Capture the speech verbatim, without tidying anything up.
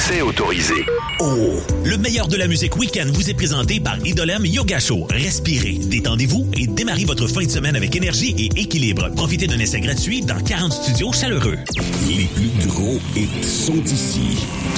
Accès autorisé. Oh! Le meilleur de la musique week-end vous est présenté par Idolem Yoga Show. Respirez, détendez-vous et démarrez votre fin de semaine avec énergie et équilibre. Profitez d'un essai gratuit dans quarante studios chaleureux. Les plus gros hits sont ici.